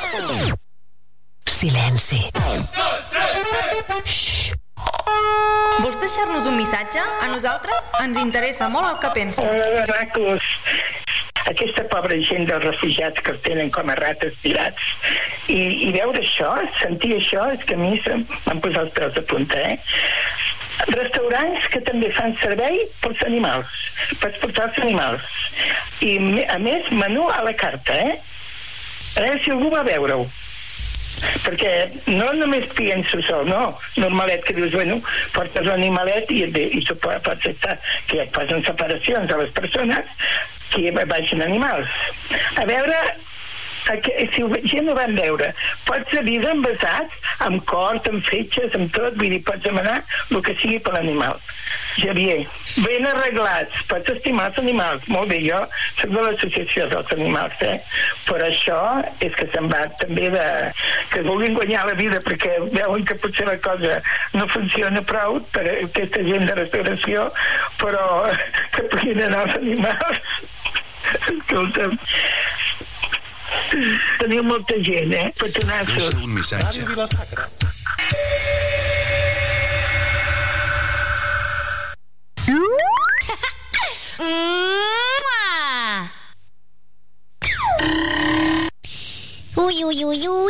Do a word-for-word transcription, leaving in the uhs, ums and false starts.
Silenci. Vols deixar-nos un missatge? A nosaltres ens interessa molt el que penses. Hola, macos. Aquesta pobra gent dels refugiats que els tenen com a rates tirats i, i veure això, sentir això, és que a mi m'han posat els pèls de punta, eh? Restaurants que també fan servei pels animals, per portar els animals. I, a més, menú a la carta, eh? A veure si algú va veure-ho. Perquè no només pienso sol, no, normalet que dius, bueno, portes l'animalet i, i tu pots estar, que et posen separacions a les persones que vagin animals. A veure, si gent ho van veure, pots viure envasats, amb cort, amb fetges, amb tot, vull dir, pots demanar el que sigui per l'animal. Javier, ben arreglats, pots estimar els animals. Molt bé, jo soc de l'associació dels animals, eh? Però això és que se'n va també de... que vulguin guanyar la vida perquè veuen que potser la cosa no funciona prou per aquesta gent de restauració, però que puguin anar els animals. Escolta'm, teniu molta gent, eh? Petonassos. Deixa un missatge. Ràdio Vila-sacra. Ui, ui, ui, ui.